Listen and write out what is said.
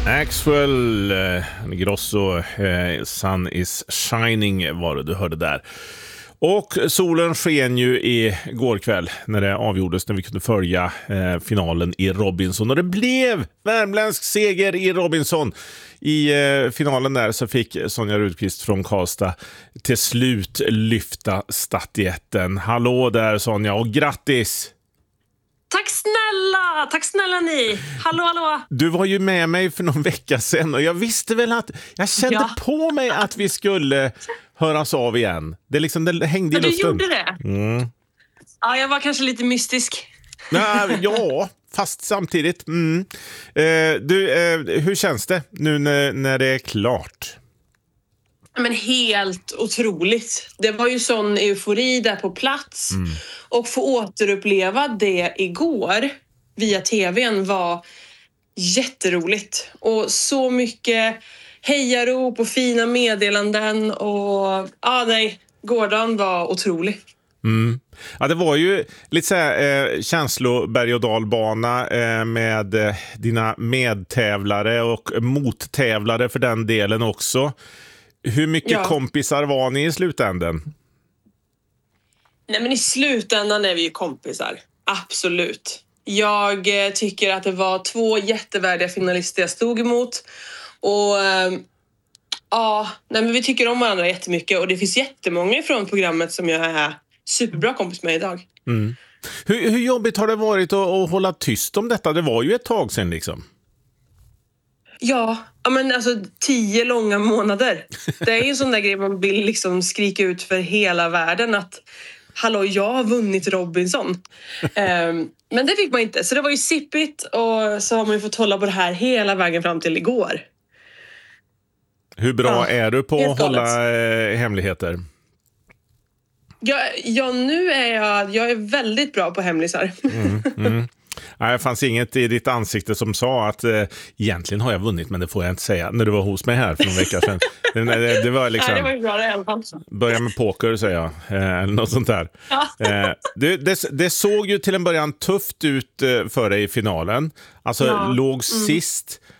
Axwell Grosso, Sun is shining var det du hörde där. Och solen sken ju igår kväll när det avgjordes, när vi kunde följa finalen i Robinson. Och det blev värmländsk seger i Robinson. I finalen där så fick Sonja Rudqvist från Karlstad till slut lyfta statyetten. Hallå där Sonja, och grattis! Tack snälla ni. Hallå. Du var ju med mig för någon vecka sedan och jag visste väl att jag kände på mig att vi skulle höras av igen. Det hängde i luften. Du gjorde det? Ja, jag var kanske lite mystisk. Ja, fast samtidigt. Hur känns det nu när det är klart? Men helt otroligt. Det var ju sån eufori där på plats. Och få återuppleva det igår via tvn var jätteroligt. Och så mycket hejarop och fina meddelanden. Och gårdagen var otrolig. Ja, det var ju lite så här känsloberg- och dalbana med dina medtävlare och mottävlare för den delen också. Hur mycket kompisar var ni i slutändan? Nej, men i slutändan är vi ju kompisar. Absolut. Jag tycker att det var 2 jättevärdiga finalister jag stod emot. Och men vi tycker om varandra jättemycket. Och det finns jättemånga ifrån programmet som jag är superbra kompis med idag. Hur jobbigt har det varit att hålla tyst om detta? Det var ju ett tag sedan liksom. Ja, men alltså 10 långa månader. Det är ju en sån där grej man vill liksom skrika ut för hela världen att hallå, jag har vunnit Robinson. Men det fick man inte. Så det var ju sippigt och så har man ju fått hålla på det här hela vägen fram till igår. Hur bra är du på att hålla hemligheter? Ja, nu är jag är väldigt bra på hemlisar. Nej, det fanns inget i ditt ansikte som sa att egentligen har jag vunnit, men det får jag inte säga när du var hos mig här för någon vecka sedan. Det var liksom... Nej, det var ju bra det i alla fall. Börja med poker, säger jag. Eller något sånt där. Det såg ju till en början tufft ut för dig i finalen. Alltså låg sist.